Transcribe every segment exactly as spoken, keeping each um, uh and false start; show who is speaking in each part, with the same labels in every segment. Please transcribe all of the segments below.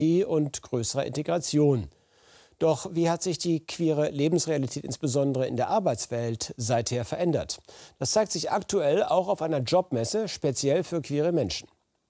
Speaker 1: und größerer Integration. Doch wie hat sich die queere Lebensrealität insbesondere in der Arbeitswelt seither verändert? Das zeigt sich aktuell auch auf einer Jobmesse, speziell für queere Menschen.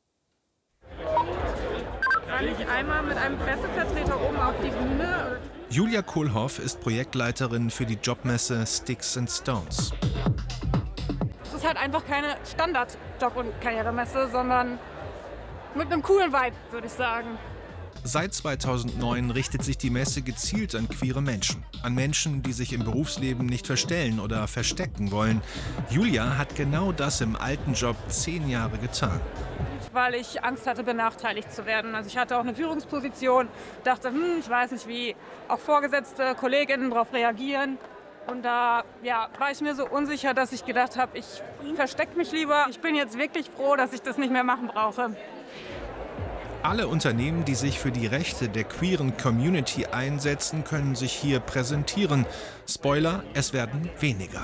Speaker 2: Kann ich einmal mit einem Pressevertreter oben auf die Bühne?
Speaker 3: Julia Kohlhoff ist Projektleiterin für die Jobmesse Sticks and Stones.
Speaker 2: Es ist halt einfach keine Standard-Job- und Karrieremesse, sondern mit einem coolen Vibe, würde ich sagen.
Speaker 3: Seit zweitausendneun richtet sich die Messe gezielt an queere Menschen. An Menschen, die sich im Berufsleben nicht verstellen oder verstecken wollen. Julia hat genau das im alten Job zehn Jahre getan.
Speaker 2: Weil ich Angst hatte, benachteiligt zu werden. Also ich hatte auch eine Führungsposition, dachte, hm, ich weiß nicht, wie auch Vorgesetzte, Kolleginnen darauf reagieren. Und da ja, war ich mir so unsicher, dass ich gedacht habe, ich verstecke mich lieber. Ich bin jetzt wirklich froh, dass ich das nicht mehr machen brauche.
Speaker 3: Alle Unternehmen, die sich für die Rechte der queeren Community einsetzen, können sich hier präsentieren. Spoiler, es werden weniger.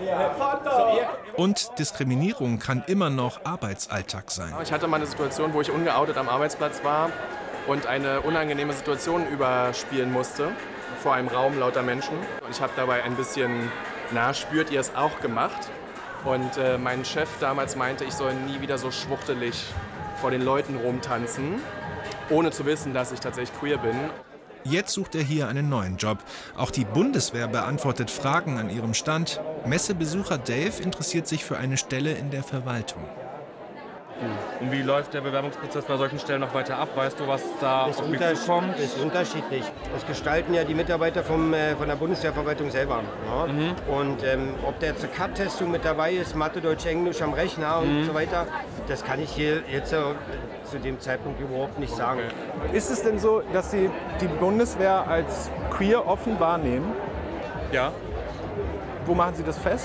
Speaker 3: Und Diskriminierung kann immer noch Arbeitsalltag sein.
Speaker 4: Ich hatte mal eine Situation, wo ich ungeoutet am Arbeitsplatz war und eine unangenehme Situation überspielen musste vor einem Raum lauter Menschen. Und ich habe dabei ein bisschen, na, spürt ihr es auch gemacht. Und äh, mein Chef damals meinte, ich soll nie wieder so schwuchtelig vor den Leuten rumtanzen, ohne zu wissen, dass ich tatsächlich queer bin.
Speaker 3: Jetzt sucht er hier einen neuen Job. Auch die Bundeswehr beantwortet Fragen an ihrem Stand. Messebesucher Dave interessiert sich für eine Stelle in der Verwaltung.
Speaker 5: Und wie läuft der Bewerbungsprozess bei solchen Stellen noch weiter ab? Weißt du, was da
Speaker 6: ist
Speaker 5: auf mich
Speaker 6: unter
Speaker 5: zukommt?
Speaker 6: Ist unterschiedlich. Das gestalten ja die Mitarbeiter vom, äh, von der Bundeswehrverwaltung selber. Ja? Mhm. Und ähm, ob der zur Cut-Testung mit dabei ist, Mathe, Deutsch, Englisch am Rechner und mhm. so weiter, das kann ich hier jetzt äh, zu dem Zeitpunkt überhaupt nicht sagen.
Speaker 7: Okay. Ist es denn so, dass Sie die Bundeswehr als queer offen wahrnehmen?
Speaker 5: Ja.
Speaker 7: Wo machen Sie das fest?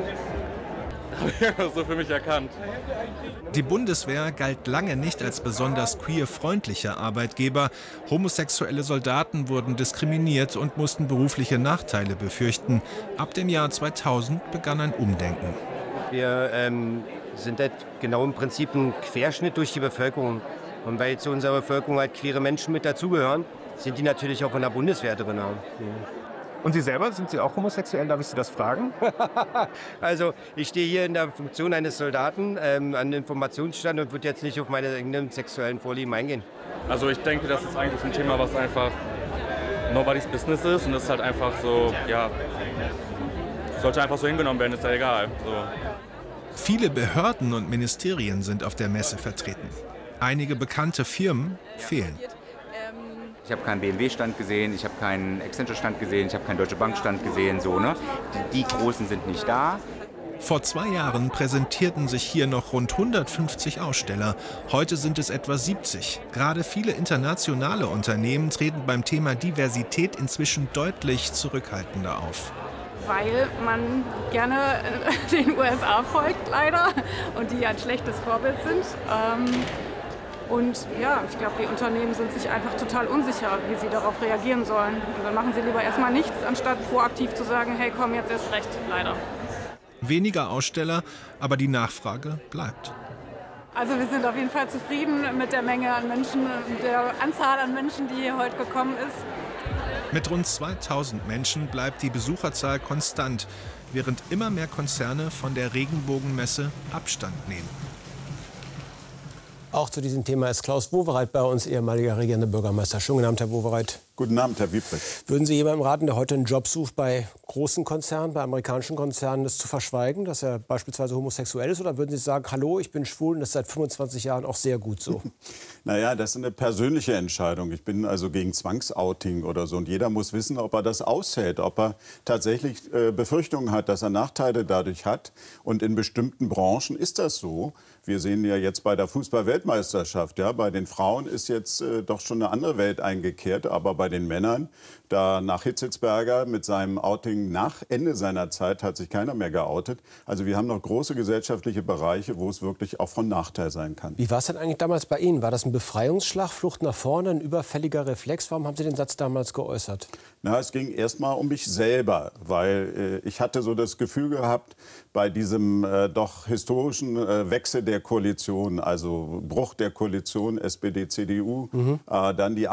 Speaker 5: Habe ich so für mich erkannt.
Speaker 3: Die Bundeswehr galt lange nicht als besonders queer-freundlicher Arbeitgeber. Homosexuelle Soldaten wurden diskriminiert und mussten berufliche Nachteile befürchten. Ab dem Jahr zweitausend begann ein Umdenken.
Speaker 6: Wir ähm, sind halt genau im Prinzip ein Querschnitt durch die Bevölkerung. Und weil zu unserer Bevölkerung halt queere Menschen mit dazugehören, sind die natürlich auch in der Bundeswehr drin. Ja.
Speaker 7: Und Sie selber, sind Sie auch homosexuell? Darf ich Sie das fragen?
Speaker 6: Also ich stehe hier in der Funktion eines Soldaten ähm, an Informationsstand und würde jetzt nicht auf meine eigenen sexuellen Vorlieben eingehen.
Speaker 5: Also ich denke, das ist eigentlich ein Thema, was einfach nobody's business ist. Und das ist halt einfach so, ja, sollte einfach so hingenommen werden, ist ja egal. So.
Speaker 3: Viele Behörden und Ministerien sind auf der Messe vertreten. Einige bekannte Firmen fehlen.
Speaker 8: Ich habe keinen B M W-Stand gesehen, ich habe keinen Accenture-Stand gesehen, ich habe keinen Deutsche Bank-Stand gesehen. So, ne? die, die Großen sind nicht da.
Speaker 3: Vor zwei Jahren präsentierten sich hier noch rund hundertfünfzig Aussteller. Heute sind es etwa siebzig. Gerade viele internationale Unternehmen treten beim Thema Diversität inzwischen deutlich zurückhaltender auf.
Speaker 2: Weil man gerne den U S A folgt, leider, und die ja ein schlechtes Vorbild sind. Ähm Und ja, ich glaube, die Unternehmen sind sich einfach total unsicher, wie sie darauf reagieren sollen. Und dann machen sie lieber erstmal nichts, anstatt proaktiv zu sagen, hey, komm, jetzt erst recht, leider.
Speaker 3: Weniger Aussteller, aber die Nachfrage bleibt.
Speaker 2: Also wir sind auf jeden Fall zufrieden mit der Menge an Menschen, der Anzahl an Menschen, die hier heute gekommen ist.
Speaker 3: Mit rund zweitausend Menschen bleibt die Besucherzahl konstant, während immer mehr Konzerne von der Regenbogenmesse Abstand nehmen.
Speaker 1: Auch zu diesem Thema ist Klaus Wowereit bei uns, ehemaliger regierender Bürgermeister. Schönen guten Abend, Herr Wowereit.
Speaker 9: Guten Abend, Herr Wieprich.
Speaker 1: Würden Sie jemandem raten, der heute einen Job sucht, bei großen Konzernen, bei amerikanischen Konzernen, das zu verschweigen, dass er beispielsweise homosexuell ist? Oder würden Sie sagen, hallo, ich bin schwul und das ist seit fünfundzwanzig Jahren auch sehr gut so?
Speaker 9: Naja, das ist eine persönliche Entscheidung. Ich bin also gegen Zwangsouting oder so. Und jeder muss wissen, ob er das aushält, ob er tatsächlich äh, Befürchtungen hat, dass er Nachteile dadurch hat. Und in bestimmten Branchen ist das so. Wir sehen ja jetzt bei der Fußball-Weltmeisterschaft, ja, bei den Frauen ist jetzt äh, doch schon eine andere Welt eingekehrt. Aber bei bei den Männern. Da nach Hitzelsberger mit seinem Outing nach Ende seiner Zeit hat sich keiner mehr geoutet. Also wir haben noch große gesellschaftliche Bereiche, wo es wirklich auch von Nachteil sein kann.
Speaker 1: Wie war es denn eigentlich damals bei Ihnen? War das ein Befreiungsschlag, Flucht nach vorne, ein überfälliger Reflex? Warum haben Sie den Satz damals geäußert?
Speaker 9: Na, es ging erst mal um mich selber, weil äh, ich hatte so das Gefühl gehabt, bei diesem äh, doch historischen äh, Wechsel der Koalition, also Bruch der Koalition S P D C D U, mhm. äh, dann die